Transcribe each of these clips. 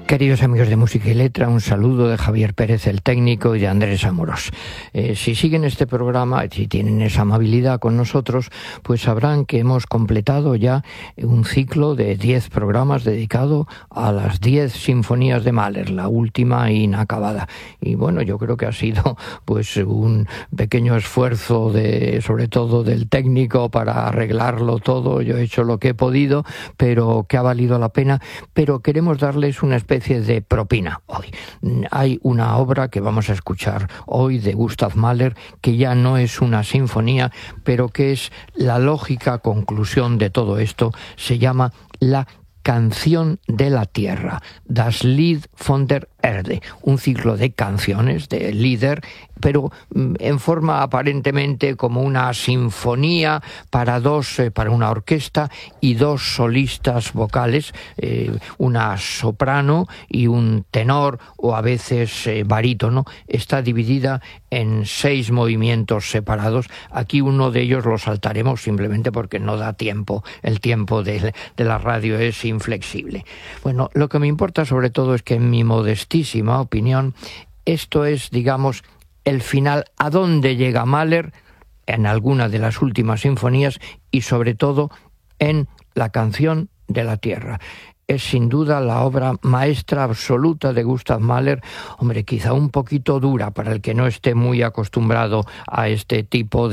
Queridos amigos de Música y Letra, un saludo de Javier Pérez, el técnico, y de Andrés Amorós. Si siguen este programa, si tienen esa amabilidad con nosotros, pues sabrán que hemos completado ya un ciclo de 10 programas dedicado a las 10 sinfonías de Mahler, la última inacabada. Y bueno, yo creo que ha sido pues un pequeño esfuerzo sobre todo del técnico para arreglarlo todo. Yo he hecho lo que he podido, pero que ha valido la pena. Pero queremos darles una especie de propina hoy. Hay una obra que vamos a escuchar hoy de Gustav Mahler, que ya no es una sinfonía, pero que es la lógica conclusión de todo esto. Se llama La Canción de la Tierra, Das Lied von der Erde, un ciclo de canciones, de Lieder, pero en forma aparentemente como una sinfonía para una orquesta y dos solistas vocales, una soprano y un tenor, o a veces barítono. Está dividida en 6 movimientos separados. Aquí uno de ellos lo saltaremos simplemente porque no da tiempo. El tiempo de la radio es inflexible. Bueno, lo que me importa sobre todo es que, en mi modestísima opinión, esto es, digamos, el final a dónde llega Mahler en alguna de las últimas sinfonías y sobre todo en La Canción de la Tierra. Es sin duda la obra maestra absoluta de Gustav Mahler, hombre, quizá un poquito dura para el que no esté muy acostumbrado a este tipo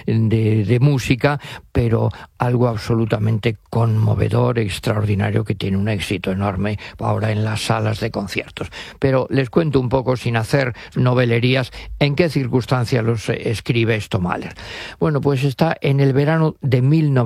de música, pero algo absolutamente conmovedor, extraordinario, que tiene un éxito enorme ahora en las salas de conciertos. Pero les cuento un poco, sin hacer novelerías, en qué circunstancias los escribe esto Mahler. Bueno, pues está en el verano de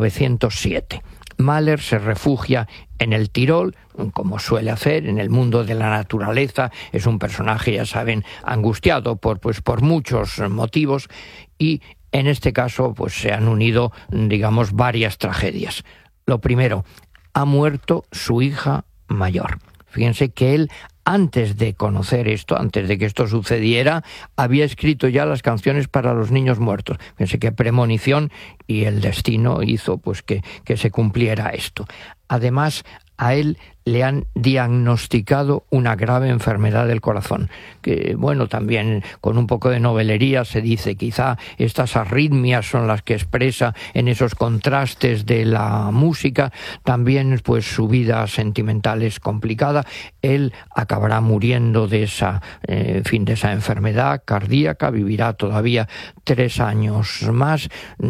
1907. Mahler se refugia en el Tirol, como suele hacer, en el mundo de la naturaleza. Es un personaje, ya saben, angustiado por muchos motivos, y en este caso pues se han unido, digamos, varias tragedias. Lo primero, ha muerto su hija mayor. Fíjense que él, antes de conocer esto, antes de que esto sucediera, había escrito ya las canciones para los niños muertos. Fíjense qué premonición, y el destino hizo pues que se cumpliera esto. Además, a él le han diagnosticado una grave enfermedad del corazón, que, bueno, también con un poco de novelería se dice, quizá estas arritmias son las que expresa en esos contrastes de la música. También pues su vida sentimental es complicada. Él acabará muriendo de esa enfermedad cardíaca, vivirá todavía 3 años más.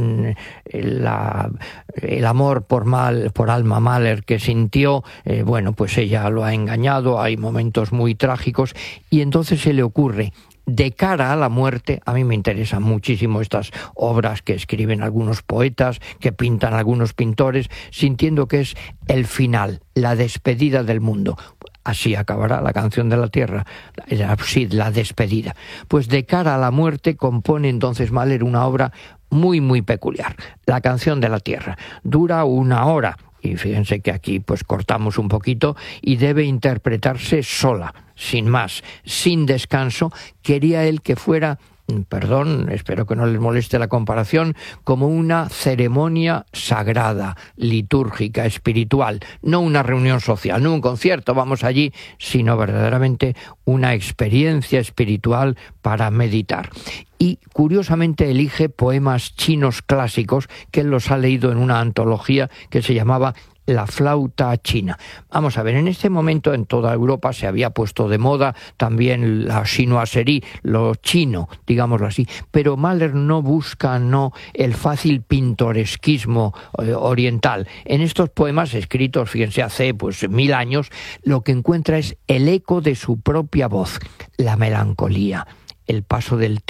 El amor por Alma Mahler que sintió, pues ella lo ha engañado. Hay momentos muy trágicos, y entonces se le ocurre, de cara a la muerte. A mí me interesan muchísimo estas obras que escriben algunos poetas, que pintan algunos pintores, sintiendo que es el final, la despedida del mundo. Así acabará La Canción de la Tierra, la despedida. Pues de cara a la muerte compone entonces Mahler una obra muy, muy peculiar, La Canción de la Tierra. Dura 1 hora. Y fíjense que aquí pues cortamos un poquito, y debe interpretarse sola, sin más, sin descanso. Quería él que fuera, perdón, espero que no les moleste la comparación, como una ceremonia sagrada, litúrgica, espiritual, no una reunión social, no un concierto, vamos allí, sino verdaderamente una experiencia espiritual para meditar. Y curiosamente elige poemas chinos clásicos que él los ha leído en una antología que se llamaba La Flauta China. Vamos a ver, en este momento en toda Europa se había puesto de moda también la chinoiserie, lo chino, digámoslo así, pero Mahler no busca el fácil pintoresquismo oriental. En estos poemas escritos, fíjense, hace 1000 años, lo que encuentra es el eco de su propia voz, la melancolía, el paso del